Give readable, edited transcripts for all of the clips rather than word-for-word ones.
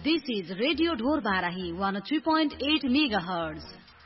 This is Radio Dhor Barahi 103.8 megahertz.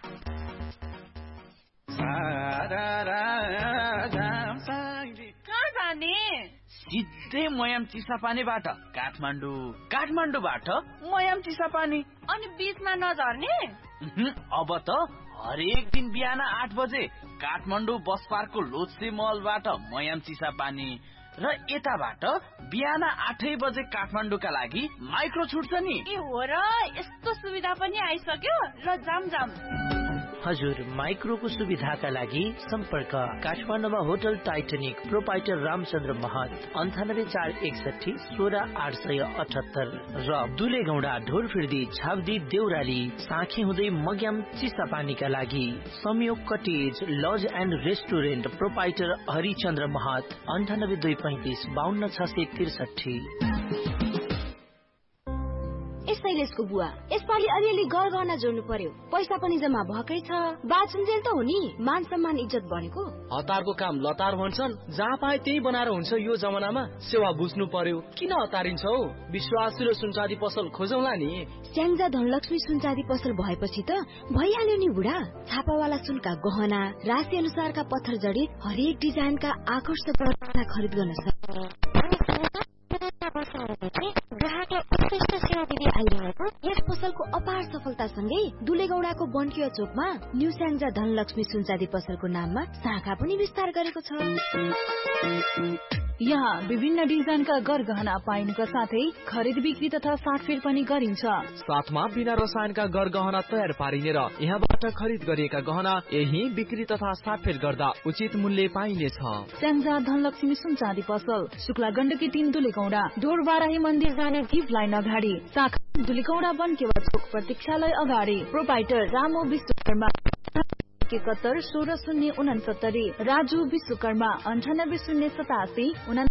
कहाँ जाने? सिधै मयाम चिसापानीबाट काठमाडौँबाट मयाम चिसापानी। अनि बीचमा नझर्ने? अब त हरेक दिन बिहान 8 बजे काठमाडौँ बस पार्कको लोत्से महलबाट मयाम चिसापानी र यताबाट बिहान 8 बजे काठमाडौँका लागि माइक्रो छुट्छ नि। ए हो र, यस्तो सुविधा पनि आइसक्यो। ल जाम। हजुर, माइक्रोको सुविधाका लागि सम्पर्क काठमाडौँमा होटल टाइटनिक, प्रोपाइटर रामचन्द्र महत, 9841 16878 र दुलेगौडा, ढोरफिर्दी, छाब्दी, देउराली, साँखे हुँदै मग्याम चिसापानीका लागि संयोग cottage laws and restaurant, proprietor Harichandra महत, 9825 52663। शैलेशको बुवा, यसपालि अलिअलि गरगहना जोड्नु पर्यो। पैसा पनि जम्मा भएकै छ। बाचुन्जेल त हो नि, मान सम्मान इज्जत बढेको। हतारको काम लतार भन्छन्, जहाँ पाए त्यही बनाएर हुन्छ। यो जमानामा सेवा बुझ्नु पर्यो। किन हतारिन्छौ? विश्वासिलो सुनचाँदी पसल खोजौला नि। स्याङ्जा धनलक्ष्मी सुनचाँदी पसल भएपछि त भइहाल्यो नि बुढा। छापावाला सुनका गहना, राशि अनुसारका पत्थर जडित हरेक डिजाइनका आकर्षक गहना खरिद गर्न सक्छ। यस पसलको अपार सफलतासँगै दुलेगौडाको बन्किया चोकमा न्यू स्याङ्जा धनलक्ष्मी सुनचाँदी पसलको नाममा शाखा पनि विस्तार गरेको छ। यहाँ विभिन्न डिजाइनका गरगहना पाइनुका साथै खरिद बिक्री तथा साटफेर पनि गरिन्छ। साथमा बिना रसायनका गरगहना तयार पारिने र यहाँबाट खरिद गरिएका गहना यही बिक्री तथा साटफेर गर्दा उचित मूल्य पाइनेछ। स्याङ्जा धनलक्ष्मी सुनचाँदी पसल, शुक्ला गण्डकी 3 दुलेगौडा, ढोर बाराही मन्दिर जाने जीप लाइन अगाडि, शाखा दुलेगौडा बन्केवा चोक प्रतीक्षालय अगाडि, प्रोपाइटर रामो विश्वकर्मा 71 16 राजु विश्वकर्मा 98 087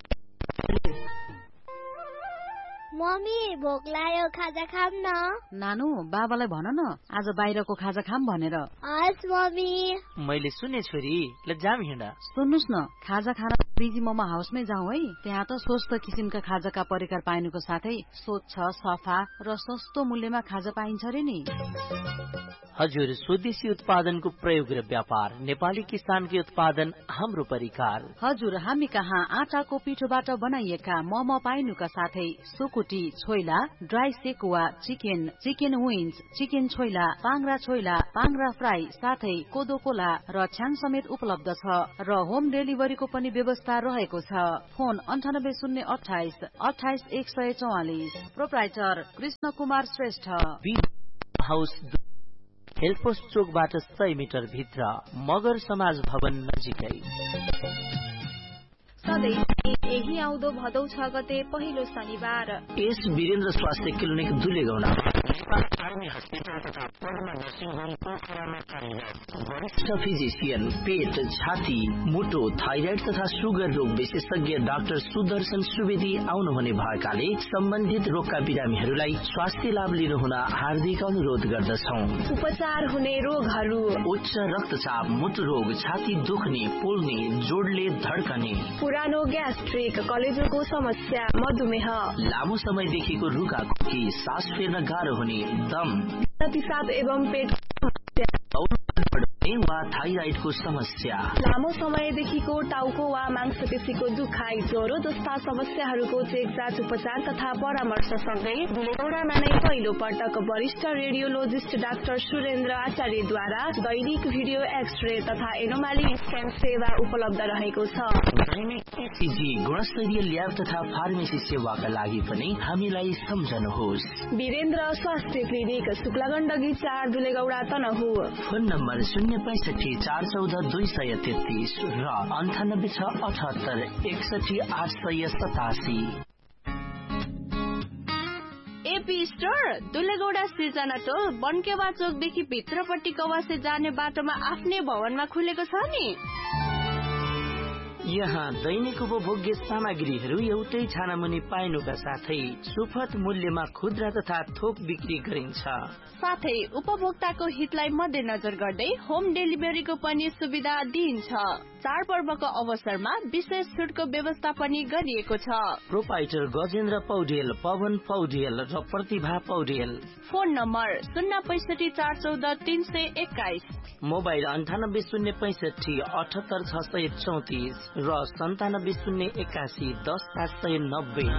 मम्मी भोक लाग्यो, खाजा खाम न। नानु, बाबालाई भन न आज बाहिरको खाजा खाम भनेर। हस् मम्मी। मैले सुने छोरी, ल जाम हिँडा। सुन्नुस् न, खाजा खाना प्रिजी मोमो हाउसमै जाउँ है। त्यहाँ त स्वस्थ किसिमका खाजाका परिकार पाइनुको साथै स्वच्छ, सफा र सस्तो मूल्यमा खाजा पाइन्छ रे नि। हजुर, स्वदेशी उत्पादनको प्रयोग र व्यापार, नेपाली किसानकी उत्पादन हाम्रो परिकार। हजुर, हामी कहाँ आटाको पिठोबाट बनाइएका मोमो पाइनुका साथै सुकुटी, choila, dry sekuwa, chicken wings, chicken choila, पाङ्ग्रा fry साथै कोदो कोला र छ्याङ समेत उपलब्ध छ र होम डेलिभरीको पनि व्यवस्था रहेको छ। Phone 9808 28 144। Proprietor Krishna Kumar Shrestha. House हेल्पोस्ट चोकबाट 100 मिटर भित्र, मगर समाज भवन नजिकै। सधैँ यही आउँदो भदौ 6 गते पहिलो शनिबार एस वीरेन्द्र स्वास्थ्य क्लिनिक दुलेगौडा, वरिष्ठ फिजिशियन, पेट, छाती, मुटु, थाइराइड तथा सुगर रोग विशेषज्ञ डाक्टर सुदर्शन सुवेदी आउनुहुने भएकाले सम्बन्धित रोगका बिरामीहरूलाई स्वास्थ्य लाभ लिनुहुन हार्दिक अनुरोध गर्दछौं। उपचार हुने रोगहरू: उच्च रक्तचाप, मुटु रोग, छाती दुख्ने, पोल्ने, जोडले धड्कने, पुरानो ग्यास्ट्रिक, कलेजोको समस्या, मधुमेह, लामो समयदेखिको रुघाखोकी, सास फेर्न गाह्रो हुने, दम, पिसाब एवं पेट वा थाइराइडको समस्या, लामो समयदेखिको टाउको वा मांसपेशीको दुखाइ, ज्वरो जस्ता समस्याहरूको चेकजाँच उपचार तथा परामर्शसँगै दुलेगौडामा नै पहिलो पटक वरिष्ठ रेडियोलोजिस्ट डाक्टर सुरेन्द्र आचार्यद्वारा दैनिक भिडियो एक्सरे तथा एनोमाली स्क्यान सेवा उपलब्ध रहेको छ। गुणस्तरीय ल्याब तथा फार्मेसी सेवाका लागि पनि हामीलाई सम्झनुहोस्। वीरेन्द्र स्वास्थ्य clinic, Shukla Gandaki 4 दुलेगौडा Tanahun. Phone number 065 414 233 र 98 678 61 887। एपी स्टोर, दुलेगौडा सिर्जना टोल, बन्केवा चोकदेखि भित्रपट्टि कवासे जाने बाटोमा आफ्नै भवनमा खुलेको छ नि। यहाँ दैनिक उपभोग्य सामग्रीहरू एउटै छानामुनि पाइनुका साथै सुपथ मूल्यमा खुद्रा तथा थोक बिक्री गरिन्छ। साथै उपभोक्ताको हितलाई मध्यनजर गर्दै होम डेलिभरीको पनि सुविधा दिइन्छ। चाडपर्वको अवसरमा विशेष छुटको व्यवस्था पनि गरिएको छ। प्रोपाइटर गजेन्द्र पौडेल, पवन पौडेल र प्रतिभा पौडेल। फोन नम्बर 065 414 321, मोबाइल 98 065 78 634 र 97 081 10 790।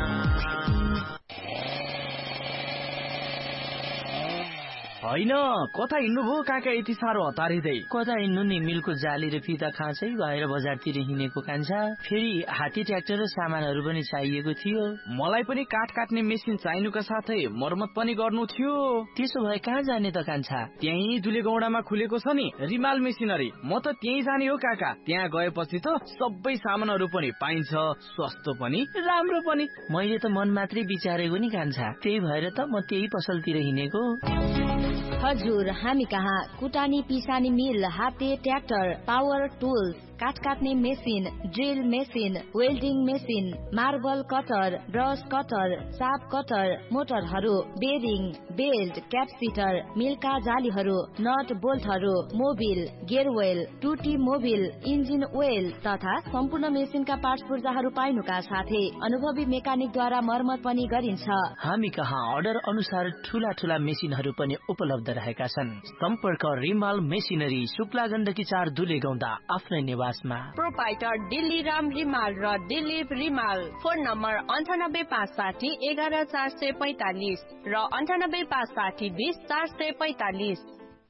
होइन कता हिँड्नुभयो काका यति साह्रो हतारिँदै? कता हिँड्नु नि, मिलको जाली र फिता खाँचै भएर बजारतिर हिँडेको कान्छा। फेरि हात्ती ट्र्याक्टर र सामानहरू पनि चाहिएको थियो। मलाई पनि काठ काट्ने मेसिन चाहिनुका साथै मर्मत पनि गर्नु थियो। त्यसो भए कहाँ जाने त कान्छा? त्यही दुलेगौडामा खुलेको छ नि रिमाल मेसिनरी, म त त्यही जाने हो काका। त्यहाँ गएपछि त सबै सामानहरू पनि पाइन्छ, सस्तो पनि राम्रो पनि। मैले त मन मात्रै विचारेको नि कान्छा, त्यही भएर त म त्यही पसलतिर हिँडेको। हजुर, हामी कहाँ कुटानी पिसानी मिल, हाते ट्र्याक्टर, पावर टुल्स, काठ काट्ने machine, drill machine, welding machine, marble cutter, brush cutter, चाप cutter, मोटरहरू, bearing, belt, क्यापसिटर, Milcah जालीहरू, not बोल्टहरू, Mobil, गेयरवेल, टुटी मोबिल, इन्जिन ओइल तथा सम्पूर्ण मेसिनका पार्ट्स पूर्जाहरू पाइनुका साथै अनुभवी मेकानिकद्वारा मर्मत पनि गरिन्छ। हामी कहाँ अर्डर अनुसार ठूला ठूला मेसिनहरू पनि उपलब्ध रहेका छन्। सम्पर्क रिमाल मेसिनरी, शुक्ला गण्डकी 4 दुलेगौंडा, आफ्नै निवासमा। प्रोपाइटर दिल्ली राम रिमाल र दिलीप रिमाल। फोन नम्बर 98 560 11 445 र 98 560 20 445।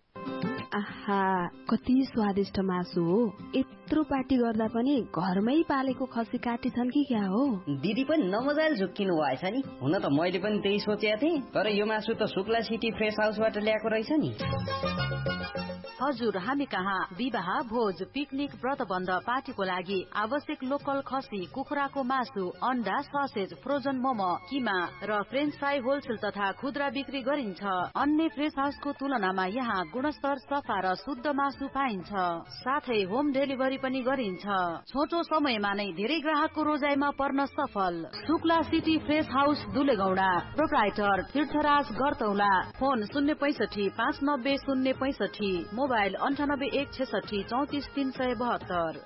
आहा, कति स्वादिष्ट मासु हो। यत्रो पार्टी गर्दा पनि घरमै पालेको खसी काटी छन् कि क्या हो? दिदी पनि नमजाले झुक्किनु भएछ नि। हुन त मैले पनि त्यही सोचेको थिएँ, तर यो मासु त शुक्ला सिटी फ्रेस हाउसबाट ल्याएको रहेछ नि। हजुर, हामी कहाँ विवाह, भोज, पिकनिक, व्रतबन्ध, पार्टीको लागि आवश्यक लोकल खसी, कुखुराको मासु, अन्डा, ससेज, फ्रोजन मोमो, किमा र फ्रेन्च फ्राई होलसेल तथा खुद्रा बिक्री गरिन्छ। अन्य फ्रेस हाउसको तुलनामा यहाँ गुणस्तर, सफा र शुद्ध मासु पाइन्छ। साथै होम डेलिभरी पनि गरिन्छ। छोटो समयमा नै धेरै ग्राहकको रोजाइमा पर्न सफल। Shukla city fresh house दुलेगौडा, proprietor तीर्थराज गरतौला। Phone 065 590 065, mobile 98 166 34 372।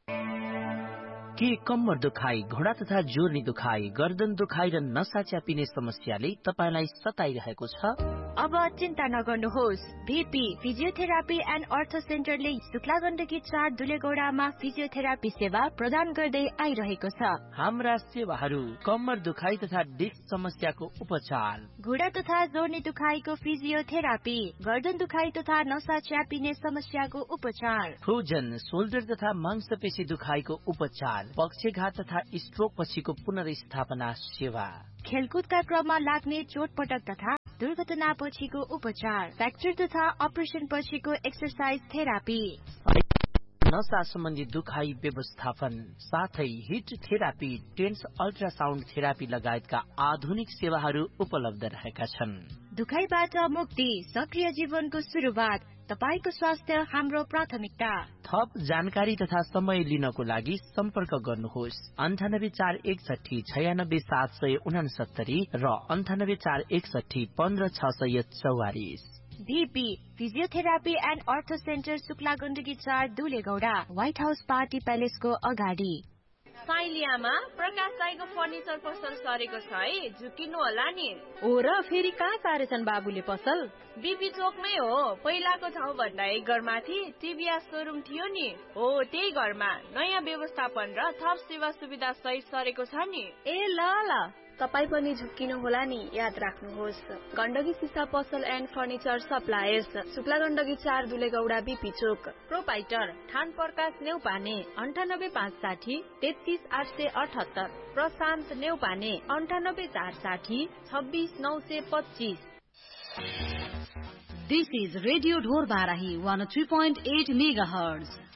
के कम्मर दुखाइ, घोडा तथा जोर्नी दुखाइ, गर्दन दुखाइ र नसा च्यापिने समस्याले तपाईलाई सताइरहेको छ? अब चिन्ता नगर्नुहोस्। VP physiotherapy and earth सेन्टरले Shukla Gandaki 4 दुलेगौडामा physiotherapy सेवा प्रदान गर्दै आइरहेको छ। हाम्रा सेवाहरू कम्मर दुखाइ तथा डिस्क समस्याको उपचार, घुँडा तथा जोर्नी दुखाइको फिजियोथेरापी, गर्दन दुखाइ तथा नसा च्यापिने समस्याको उपचार, फ्रोजन शोल्डर तथा मांसपेशी दुखाइको उपचार, पक्षघात तथा स्ट्रोक पछिको पुनर्स्थापना सेवा, खेलकुदका क्रममा लाग्ने चोटपटक तथा दुर्घटना पछिको उपचार, फ्र्याक्चर तथा अपरेसन पछिको एक्सरसाइज थेरापी, नसा सम्बन्धी दुखाइ व्यवस्थापन, साथै hit therapy, tense ultrasound therapy लगायतका आधुनिक सेवाहरू उपलब्ध रहेका छन्। दुखाइबाट मुक्ति, सक्रिय जीवनको सुरुवात, तपाईको स्वास्थ्य हाम्रो प्राथमिकता। थप जानकारी तथा समय लिनको लागि सम्पर्क गर्नुहोस् 98 461 96 769 र 98 461 15 644। VP physiotherapy and earth centre Shukla Gandaki 4 दुलेगौडा, white house party प्यालेसको अगाडि। साइलियामा प्रकाश राईको फर्निचर पसल सरेको छ है, झुकिनु होला नि। ओ र फेरि कहाँ सारेछन् बाबुले पसल? बीपी चोकमै हो। पहिलाको ठाउँ भन्दा एक घरमाथि टिभीएस सोरुम थियो नि, हो त्यही घरमा नयाँ व्यवस्थापन र थप सेवा सुविधा सहित सरेको छ नि। ए ल ल, तपाई पनि झुक्किनु होला नि, याद राख्नुहोस्। गण्डकी सिसा पसल and furniture suppliers, Shukla Gandaki 4 दुलेगौडा, BP Chowk. Proprietor ठान प्रकाश नेउपाने 98 560 33 878, प्रशान्त Neupane 98 460 26 925। This is Radio Dhor Barahi 103.8 MHz.